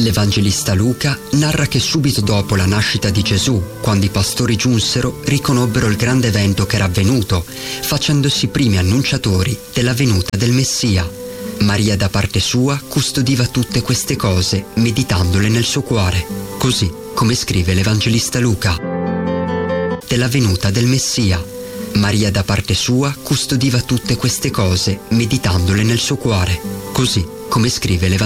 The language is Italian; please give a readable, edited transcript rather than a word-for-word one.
L'Evangelista Luca narra che subito dopo la nascita di Gesù, quando i pastori giunsero, riconobbero il grande evento che era avvenuto, facendosi primi annunciatori della venuta del Messia. Maria da parte sua custodiva tutte queste cose, meditandole nel suo cuore, così come scrive l'Evangelista Luca. Della venuta del Messia. Maria da parte sua custodiva tutte queste cose, meditandole nel suo cuore, così come scrive l'Evangelista